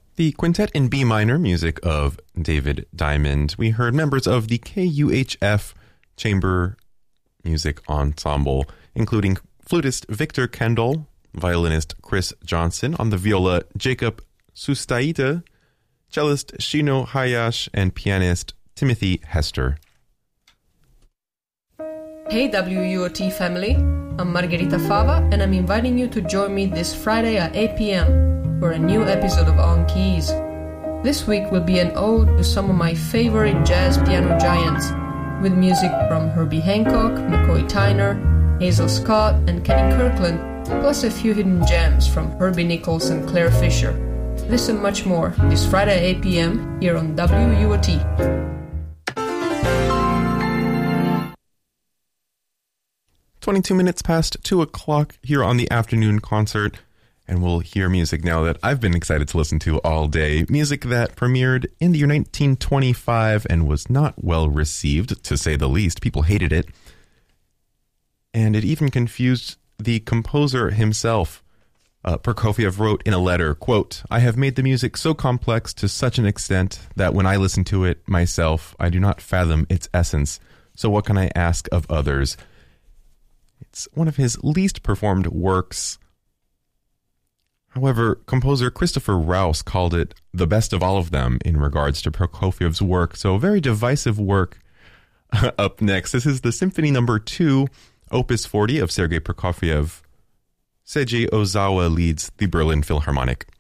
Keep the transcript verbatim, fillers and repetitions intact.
The quintet in B minor, music of David Diamond. We heard members of the K U H F Chamber Music Ensemble, including flutist Victor Kendall, violinist Chris Johnson, on the viola Jacob Sustaita, cellist Shino Hayash, and pianist Timothy Hester. Hey W U O T family, I'm Margherita Fava and I'm inviting you to join me this Friday at eight p.m. for a new episode of On Keys. This week will be an ode to some of my favorite jazz piano giants, with music from Herbie Hancock, McCoy Tyner, Hazel Scott, and Kenny Kirkland, plus a few hidden gems from Herbie Nichols and Claire Fisher. This and much more this Friday at eight p.m. here on W U O T. twenty-two minutes past two o'clock here on the afternoon concert, and we'll hear music now that I've been excited to listen to all day. Music that premiered in the year nineteen twenty-five and was not well received, to say the least. People hated it. And it even confused the composer himself. Uh, Prokofiev wrote in a letter, quote, "I have made the music so complex to such an extent that when I listen to it myself, I do not fathom its essence. So what can I ask of others?" It's one of his least performed works. However, composer Christopher Rouse called it the best of all of them in regards to Prokofiev's work, so very divisive work. Up next, this is the Symphony Number two, Opus forty of Sergei Prokofiev. Seiji Ozawa leads the Berlin Philharmonic.